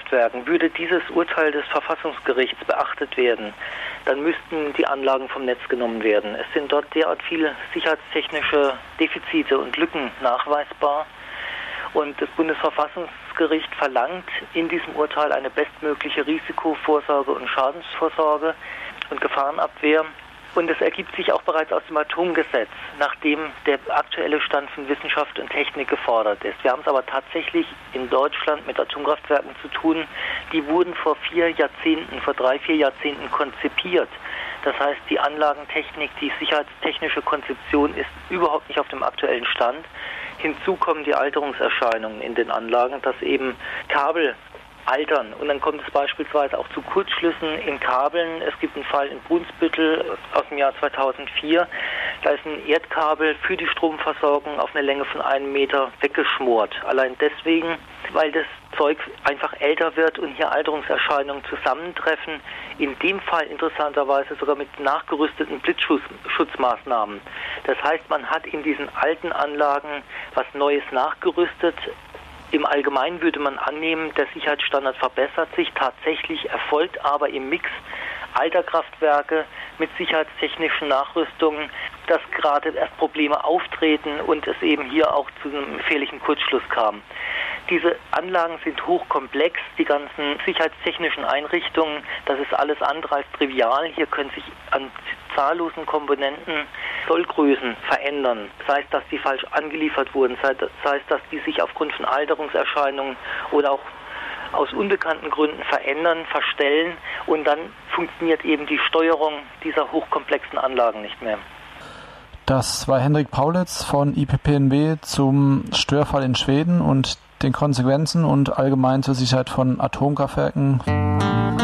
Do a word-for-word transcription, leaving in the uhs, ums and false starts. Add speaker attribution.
Speaker 1: Atomkraftwerken. Würde dieses Urteil des Verfassungsgerichts beachtet werden, dann müssten die Anlagen vom Netz genommen werden. Es sind dort derart viele sicherheitstechnische Defizite und Lücken nachweisbar. Und das Bundesverfassungsgericht verlangt in diesem Urteil eine bestmögliche Risikovorsorge und Schadensvorsorge und Gefahrenabwehr. Und es ergibt sich auch bereits aus dem Atomgesetz, nachdem der aktuelle Stand von Wissenschaft und Technik gefordert ist. Wir haben es aber tatsächlich in Deutschland mit Atomkraftwerken zu tun, die wurden vor vier Jahrzehnten, vor drei, vier Jahrzehnten konzipiert. Das heißt, die Anlagentechnik, die sicherheitstechnische Konzeption ist überhaupt nicht auf dem aktuellen Stand. Hinzu kommen die Alterungserscheinungen in den Anlagen, dass eben Kabel altern. Und dann kommt es beispielsweise auch zu Kurzschlüssen in Kabeln. Es gibt einen Fall in Brunsbüttel aus dem Jahr zweitausendvier. Da ist ein Erdkabel für die Stromversorgung auf einer Länge von einem Meter weggeschmort. Allein deswegen, weil das Zeug einfach älter wird und hier Alterungserscheinungen zusammentreffen. In dem Fall interessanterweise sogar mit nachgerüsteten Blitzschutzmaßnahmen. Das heißt, man hat in diesen alten Anlagen was Neues nachgerüstet. Im Allgemeinen würde man annehmen, der Sicherheitsstandard verbessert sich. Tatsächlich erfolgt aber im Mix alter Kraftwerke mit sicherheitstechnischen Nachrüstungen, dass gerade erst Probleme auftreten und es eben hier auch zu einem gefährlichen Kurzschluss kam. Diese Anlagen sind hochkomplex, die ganzen sicherheitstechnischen Einrichtungen, das ist alles andere als trivial. Hier können sich an zahllosen Komponenten Sollgrößen verändern. Sei es, dass die falsch angeliefert wurden, sei es, dass die sich aufgrund von Alterungserscheinungen oder auch aus unbekannten Gründen verändern, verstellen und dann funktioniert eben die Steuerung dieser hochkomplexen Anlagen nicht mehr.
Speaker 2: Das war Henrik Paulitz von I P P N W zum Störfall in Schweden und den Konsequenzen und allgemein zur Sicherheit von Atomkraftwerken.